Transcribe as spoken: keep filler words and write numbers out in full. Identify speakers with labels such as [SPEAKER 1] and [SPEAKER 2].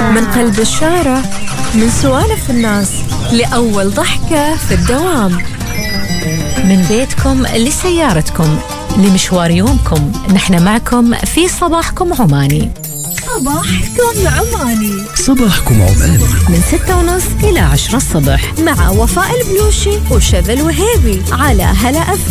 [SPEAKER 1] من قلب الشارع، من سوالف الناس لأول ضحكة في الدوام،
[SPEAKER 2] من بيتكم لسيارتكم لمشوار يومكم، نحن معكم في صباحكم عماني.
[SPEAKER 1] صباحكم عماني،
[SPEAKER 3] صباحكم عماني
[SPEAKER 2] من ستة ونص إلى عشرة الصبح
[SPEAKER 1] مع وفاء البلوشي وشذى الوهيبي على هلا أف